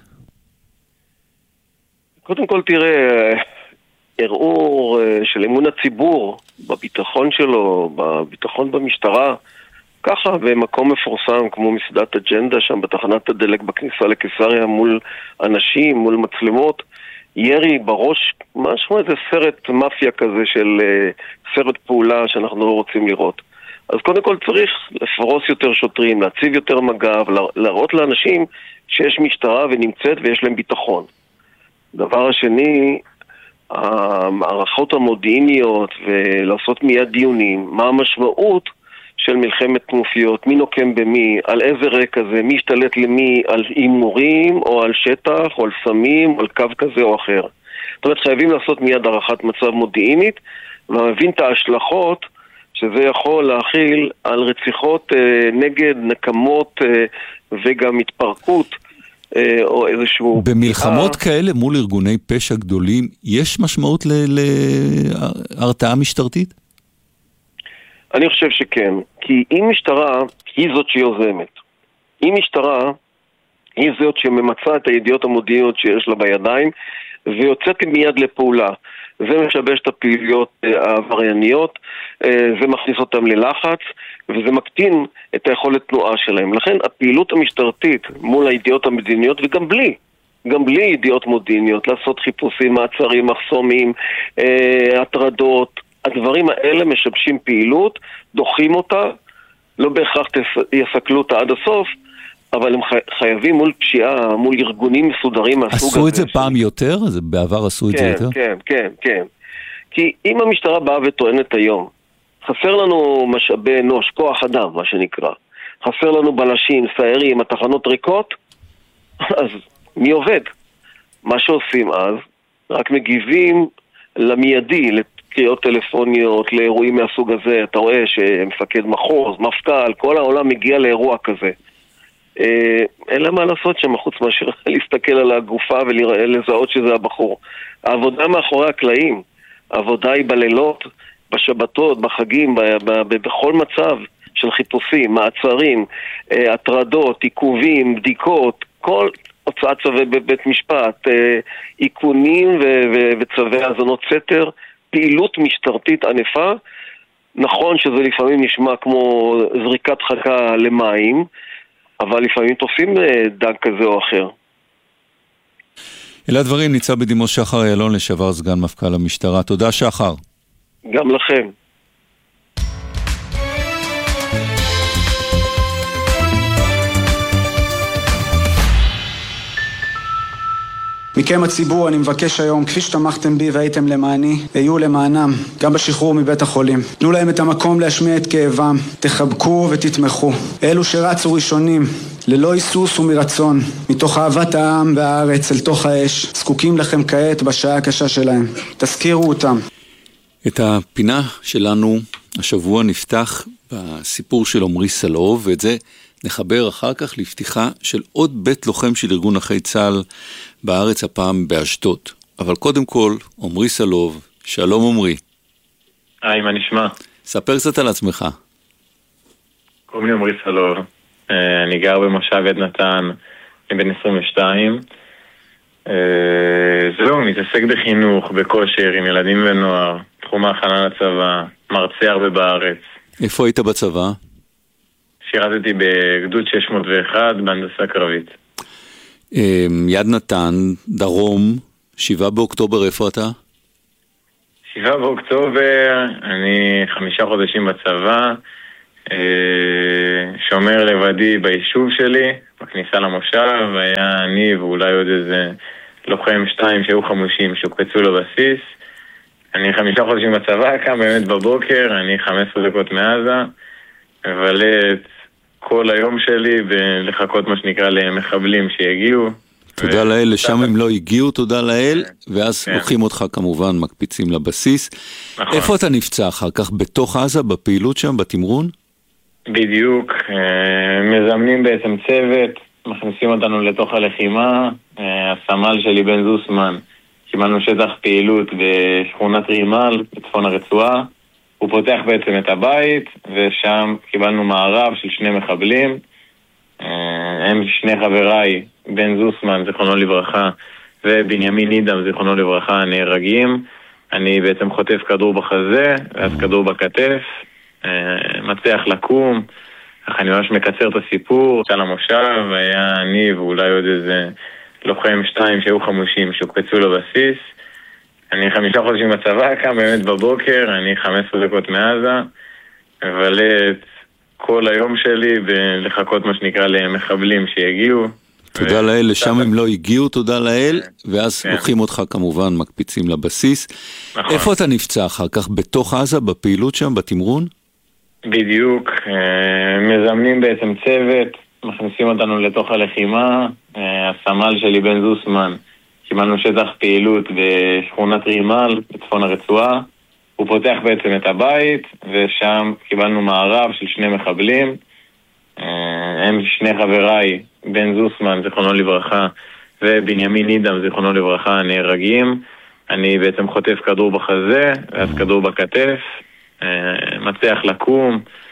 S16: קודם כל תראה, ערעור של אמון הציבור בביטחון שלו, בביטחון במשטרה, ככה במקום מפורסם כמו מסעדת אג'נדה שם בתחנת הדלק בכניסה לקיסריה מול אנשים, מול מצלמות, ירי בראש, משהו איזה סרט מאפיה כזה של uh, סרט פעולה שאנחנו לא רוצים לראות. אז קודם כל צריך לפרוס יותר שוטרים, להציב יותר מג"ב, להראות לאנשים שיש משטרה ונמצאת ויש להם ביטחון. דבר השני, המערכות המודיעיניות ולעשות מיד דיונים, מה המשמעות של מלחמת כנופיות, מי נוקם במי, על איזה רקע זה, מי השתלט למי, על אימורים או על שטח או על סמים או על קו כזה או אחר. זאת אומרת, חייבים לעשות מיד הערכת מצב מודיעינית ולהבין את ההשלכות
S4: שזה יכול להכיל על רציחות אה, נגד נקמות אה, וגם התפרקות אה, או איזשהו...
S2: במלחמות אה... כאלה מול ארגוני פשע גדולים, יש משמעות להרתעה משטרתית?
S4: אני חושב שכן, כי אם משטרה היא זאת שיוזמת, אם משטרה היא זאת שממצה את הידיעות המודיעיות שיש לה בידיים, ויוצאת מיד לפעולה, זה משבש את הפעילויות העברייניות, זה מכניס אותם ללחץ, וזה מקטין את היכולת תנועה שלהם. לכן הפעילות המשטרתית מול הידיעות המדיניות, וגם בלי, גם בלי ידיעות מודיעיניות, לעשות חיפושים, מעצרים, מחסומים, הטרדות, הדברים האלה משבשים פעילות, דוחים אותה, לא בהכרח יסכלו אותה עד הסוף, אבל הם חייבים מול פשיעה, מול ארגונים מסודרים מהסוג הזה.
S2: עשו את זה פעם יותר? בעבר עשו את זה יותר?
S4: כן, כן, כן. כי אם המשטרה באה וטוענת היום, חסר לנו משאבי אנוש, כוח אדם, מה שנקרא. חסר לנו בלשים, סיירים, התחנות ריקות, אז מי עובד? מה שעושים אז, רק מגיבים למיידי, קריאות טלפוניות, לאירועים מהסוג הזה. אתה רואה שמפקד מחוז, מפכ"ל, כל העולם מגיע לאירוע כזה. אין לה מה לעשות שם, חוץ מאשר להסתכל על הגופה ולזהות שזה הבחור. העבודה מאחורי הקלעים, העבודה היא בלילות, בשבתות, בחגים, בכל מצב של חיפושים, מעצרים, הטרדות, עיכובים, בדיקות, כל הוצאת צווי בבית משפט, עיקונים וצווי האזנות סתר, פעילות משטרתית ענפה. נכון שזה לפעמים נשמע כמו זריקת חכה למים, אבל לפעמים תופסים דג כזה או אחר.
S2: אלה הדברים, ניצב בדימוס שחר איילון, לשעבר סגן מפכ"ל המשטרה. תודה שחר.
S4: גם לכם.
S5: מכם הציבור אני מבקש היום, כפי שתמכתם בי והייתם למעני, היו למענם, גם בשחרור מבית החולים. תנו להם את המקום להשמיע את כאבם, תחבקו ותתמכו. אלו שרצו ראשונים, ללא היסוס ומרצון, מתוך אהבת העם והארץ אל תוך האש, זקוקים לכם כעת בשעה הקשה שלהם. תזכירו אותם.
S2: את הפינה שלנו השבוע נפתח בסיפור של עומרי סלוב, ואת זה נחבר אחר כך לפתיחה של עוד בית לוחם של ארגון נכי צה"ל בארץ, הפעם באשדוד. אבל קודם כל, עומרי סלוב. שלום עומרי.
S8: היי, מה נשמע?
S2: ספר קצת על עצמך.
S8: קוראים לי עומרי סלוב. אני גר במושב יד נתן, אני בן עשרים ושתיים. זהו, מתעסק בחינוך, בכושר, עם ילדים ונוער, תחום ההכנה לצבא, מרצה הרבה בארץ.
S2: איפה היית בצבא?
S8: שירתתי בגדוד שש מאות ואחת בהנדסה קרבית.
S2: יד נתן, דרום, שבעה באוקטובר, איפה אתה?
S8: שבעה באוקטובר, אני חמישה חודשים בצבא, שומר לבדי ביישוב שלי, בכניסה למושב, היה אני ואולי עוד איזה לוחם שתיים שהיו חמושים שהוקפצו לבסיס. אני חמישה חודשים בצבא, קם באמת בבוקר, אני חמש עשרה דקות מעזה, מבלה את כל היום שלי ולחכות מה שנקרא למחבלים שיגיעו.
S2: תודה לאל, לשם הם לא הגיעו, תודה לאל, ואז לוקחים אותך כמובן, מקפיצים לבסיס. איפה אתה נפצע אחר כך? בתוך עזה, בפעילות שם, בתמרון?
S8: בדיוק, מזמנים בעצם צוות, מכניסים אותנו לתוך הלחימה, הסמל שלי בן זוסמן, קיבלנו שטח פעילות בשכונת רימל, בצפון הרצועה, הוא פותח בעצם את הבית, ושם קיבלנו מערב של שני מחבלים, הם שני חבריי, בן זוסמן, זיכרונו לברכה, ובנימין נידם, זיכרונו לברכה, נהרגים. אני בעצם חוטף כדור בחזה, ואז כדור בכתף, מצליח לקום, אך אני ממש מקצר את הסיפור. של המושב היה אני ואולי עוד איזה לוחם שתיים שהיו חמושים שהוקפצו לבסיס. אני חמישה חודשים בצבא, קם באמת בבוקר, אני חמש עשרה דקות מעזה, מבלה את כל היום שלי ולחכות מה שנקרא למחבלים שיגיעו.
S2: תודה לאל, לשם הם לא הגיעו, תודה לאל, ואז לוקחים אותך כמובן, מקפיצים לבסיס. איפה אתה נפצע אחר כך? בתוך עזה, בפעילות שם, בתמרון?
S8: בדיוק, מזמנים בעצם צוות, מכניסים אותנו לתוך הלחימה, הסמל שלי בן זוסמן, קיבלנו שטח פעילות בשכונת רימל, בצפון הרצועה, הוא פותח בעצם את הבית, ושם קיבלנו מערב של שני מחבלים. הם שני חבריי, בן זוסמן, זיכרונו לברכה, ובנימין נידם, זיכרונו לברכה, נהרגים. אני בעצם חוטף כדור בחזה, ואז כדור בכתף, מצליח לקום,